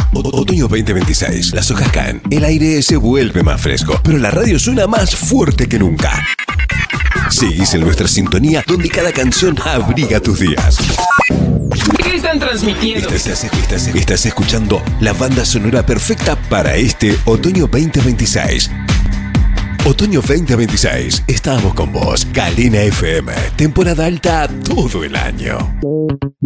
Otoño 2026. Las hojas caen. El aire se vuelve más fresco. Pero la radio suena más fuerte que nunca. Seguís en nuestra sintonía, donde cada canción abriga tus días. ¿Qué están transmitiendo? Estás escuchando la banda sonora perfecta para este Otoño 2026. Otoño 2026. Estamos con vos. Galena FM. Temporada alta todo el año.